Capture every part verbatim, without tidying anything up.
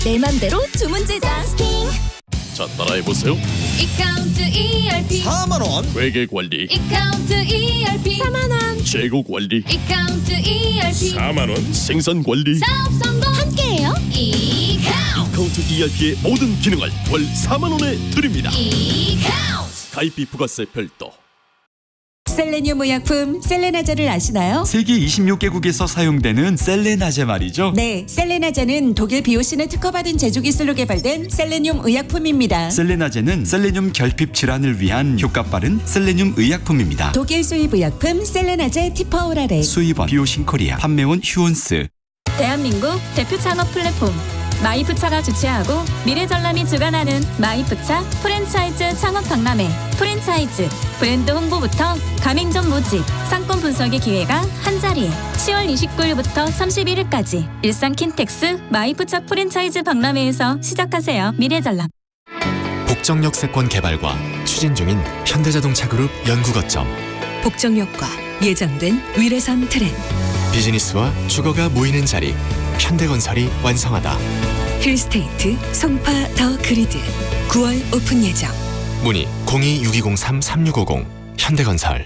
내 맘대로 주문 제작. 자, 따라해보세요. 이카운트 이알피 사만 원. 회계 관리. 이카운트 이알피 사만 원. 재고 관리. 이카운트 이알피 사만 원. 생산 관리. 사업 성공 함께해요. 이카운트 이카운트 이알피의 모든 기능을 월 사만 원에 드립니다. 이카운트 가입비 부가세 별도. 셀레늄 의약품 셀레나제를 아시나요? 세계 이십육 개국에서 사용되는 셀레나제 말이죠. 네, 셀레나제는 독일 비오신을 특허받은 제조기술로 개발된 셀레늄 의약품입니다. 셀레나제는 셀레늄 결핍 질환을 위한 효과 빠른 셀레늄 의약품입니다. 독일 수입 의약품 셀레나제 티퍼오라레. 수입원 비오신 코리아, 판매원 휴온스. 대한민국 대표 창업 플랫폼 마이프차가 주최하고 미래전람이 주관하는 마이프차 프랜차이즈 창업 박람회. 프랜차이즈 브랜드 홍보부터 가맹점 모집, 상권 분석의 기회가 한자리에. 시월 이십구일부터 삼십일일까지 일산 킨텍스 마이프차 프랜차이즈 박람회에서 시작하세요. 미래전람. 복정역 세권 개발과 추진 중인 현대자동차그룹 연구거점. 복정역과 예정된 위례선 트램. 비즈니스와 주거가 모이는 자리. 현대건설이 완성하다. 힐스테이트 송파 더 그리드 구월 오픈 예정. 문의 공이 육이공삼 삼육오공. 현대건설.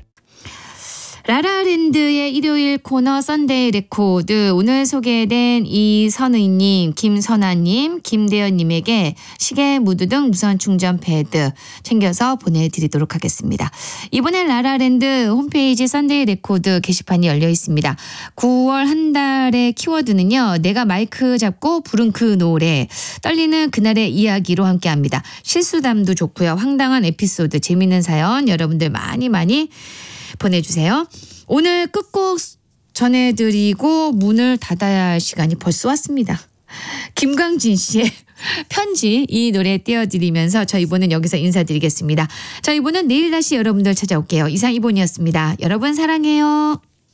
라라랜드의 일요일 코너 썬데이 레코드, 오늘 소개된 이선의님, 김선아님, 김대현님에게 시계, 무드 등 무선 충전 패드 챙겨서 보내드리도록 하겠습니다. 이번에 라라랜드 홈페이지 썬데이 레코드 게시판이 열려 있습니다. 구월 한 달의 키워드는요, 내가 마이크 잡고 부른 그 노래, 떨리는 그날의 이야기로 함께합니다. 실수담도 좋고요, 황당한 에피소드, 재밌는 사연 여러분들 많이 많이 보내주세요. 오늘 끝곡 전해드리고 문을 닫아야 할 시간이 벌써 왔습니다. 김광진 씨의 편지, 이 노래 띄워드리면서 저희 이분은 여기서 인사드리겠습니다. 저희 이분은 내일 다시 여러분들 찾아올게요. 이상 이본이었습니다. 여러분 사랑해요.